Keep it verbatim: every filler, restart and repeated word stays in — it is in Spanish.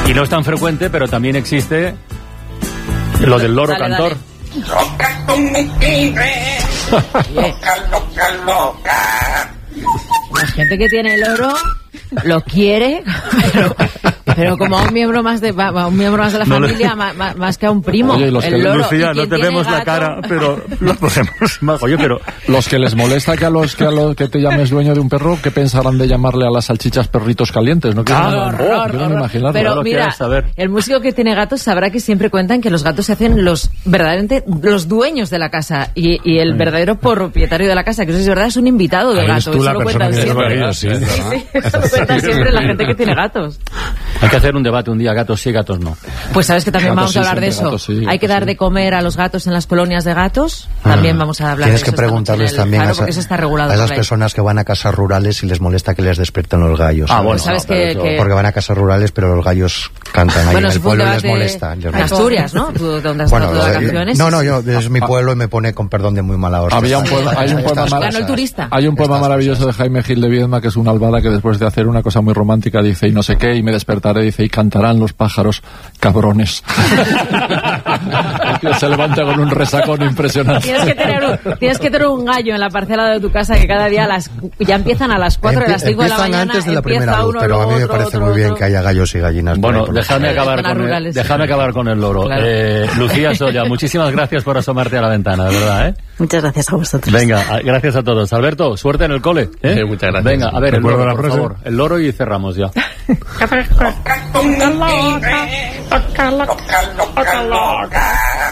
Y no es tan frecuente, pero también existe lo del loro Dale, cantor. dale. Loca con mi tigre, loca, loca, loca. La gente que tiene el loro lo quiere, pero, pero como a un miembro más de a un miembro más de la No le- familia, más, más- más que a un primo. Oye, y los el que- loro. Lucía, Y no quien te tiene vemos la gato- cara, pero lo podemos imaginar. Oye, pero Los que les molesta que a los que a los que te llames dueño de un perro, ¿qué pensarán de llamarle a las salchichas perritos calientes? No quiero, Ah, no, Horror, quiero ni horror. imaginarlo. Pero Claro, mira, quieres saber. el músico que tiene gatos sabrá que siempre cuentan que los gatos se hacen los verdaderamente los dueños de la casa y, y el verdadero propietario de la casa, que eso es verdad, es un invitado del Ahí es gato. tú Eso la lo persona cuentan que siempre. lleva ellos, sí. Sí, eso lo cuentan siempre la gente que tiene gatos. hay que hacer un debate un día, gatos sí, gatos no. Pues sabes que también Gatos vamos a sí, hablar de siempre eso. gatos sí, Hay gatos que dar sí. de comer a los gatos en las colonias de gatos. También vamos a hablar Tienes de que eso esta noche preguntarles en el también Faro, a, esa- porque eso está regulado a esas por ley. personas que van a casas rurales y les molesta que les despierten los gallos. Ah, ¿sabes? bueno, sabes no, pero que- eso- que- Porque van a casas rurales, pero los gallos cantan ahí Bueno, en eso el fue un pueblo y les debate molesta. les en molesta. Asturias, ¿no? Tú, donde has Bueno, estado de eh, vacaciones. no, Sí, no, sí. yo es mi pueblo y me pone con perdón de muy mala hostia. Había un poema, hay un poema, mar- Ganó el turista. hay un poema Estas maravilloso de Jaime Gil de Viedma, que es una albada que después de hacer una cosa muy romántica dice y no sé qué, y me despertaré, dice, y cantarán los pájaros, cabrones. El tío se levanta con un resacón impresionante. Tienes que, tener un, tienes que tener un gallo en la parcela de tu casa que cada día a las, ya empiezan a las cuatro, a Empie- las cinco de la empiezan mañana. antes de la empieza primera luz, uno, pero a mí me otro, parece otro, muy bien otro. que haya gallos y gallinas. por Bueno, ahí por los déjame Zonas acabar, con el, rurales. déjame acabar con el loro. Claro. Eh, Lucía Solla, muchísimas gracias por asomarte a la ventana, de verdad, ¿eh? Muchas gracias a vosotros. Venga, a- gracias a todos. Alberto, suerte en el cole. ¿eh? Sí, muchas gracias. Venga, a ver, el Recuerda loro, la por frase. favor. El loro y cerramos ya. Loca con mi tigre, loca, loca, loca, loca.